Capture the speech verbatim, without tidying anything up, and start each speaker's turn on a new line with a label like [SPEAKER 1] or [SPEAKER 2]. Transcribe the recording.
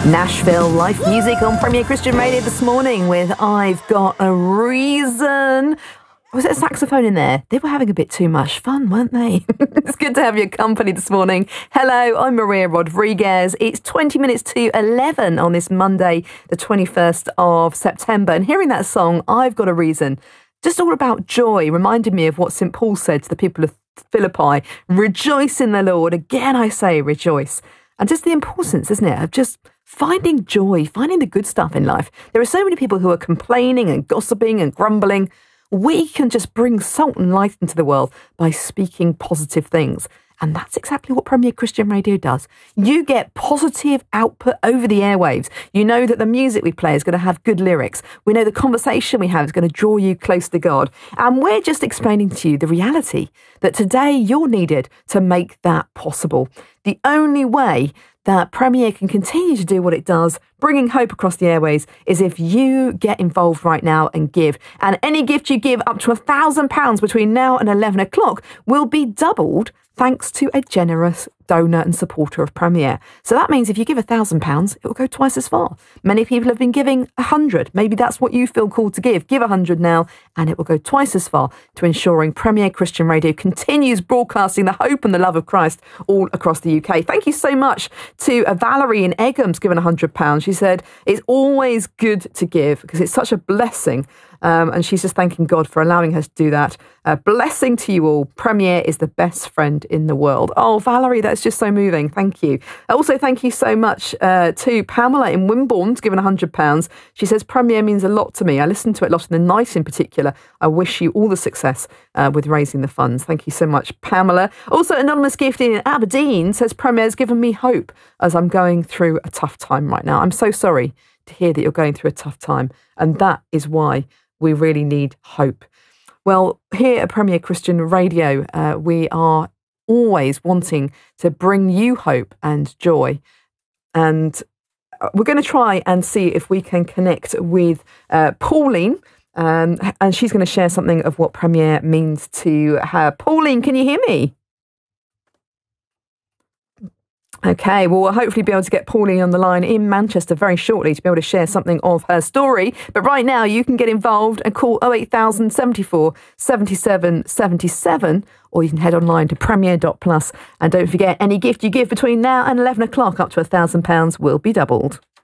[SPEAKER 1] Nashville live music on Premier Christian Radio this morning with I've Got a Reason. Was it a saxophone in there? They were having a bit too much fun, weren't they? It's good to have your company this morning. Hello, I'm Maria Rodriguez. It's twenty minutes to eleven on this Monday, the twenty-first of September. And hearing that song, I've Got a Reason, just all about joy, reminded me of what Saint Paul said to the people of Philippi. Rejoice in the Lord. Again, I say rejoice. And just the importance, isn't it, of just finding joy, finding the good stuff in life. There are so many people who are complaining and gossiping and grumbling. We can just bring salt and light into the world by speaking positive things. And that's exactly what Premier Christian Radio does. You get positive output over the airwaves. You know that the music we play is going to have good lyrics. We know the conversation we have is going to draw you close to God. And we're just explaining to you the reality that today you're needed to make that possible. The only way that Premier can continue to do what it does, bringing hope across the airways, is if you get involved right now and give. And any gift you give up to a thousand pounds between now and eleven o'clock will be doubled thanks to a generous donor and supporter of Premier. So that means if you give a thousand pounds, it will go twice as far. Many people have been giving a hundred. Maybe that's what you feel called to give. Give a hundred now, and it will go twice as far to ensuring Premier Christian Radio continues broadcasting the hope and the love of Christ all across the U K. Thank you so much to uh, Valerie in Eghams, given a hundred pounds. She said it's always good to give because it's such a blessing. Um, and she's just thanking God for allowing her to do that. Uh, blessing to you all. Premier is the best friend in the world. Oh, Valerie, that's just so moving. Thank you. Also, thank you so much uh, to Pamela in Wimborne, given one hundred pounds. She says, Premier means a lot to me. I listen to it a lot in the night in particular. I wish you all the success uh, with raising the funds. Thank you so much, Pamela. Also, Anonymous Gift in Aberdeen says, Premier's given me hope as I'm going through a tough time right now. I'm so sorry to hear that you're going through a tough time. And that is why we really need hope. Well, here at Premier Christian Radio, uh, we are always wanting to bring you hope and joy. And we're going to try and see if we can connect with uh, Pauline, um, and she's going to share something of what Premier means to her. Pauline, can you hear me? Okay, well, we'll hopefully be able to get Pauline on the line in Manchester very shortly to be able to share something of her story. But right now, you can get involved and call oh eight thousand seventy-four seventy-seven seventy-seven, or you can head online to premier dot plus. And don't forget, any gift you give between now and eleven o'clock up to one thousand pounds will be doubled.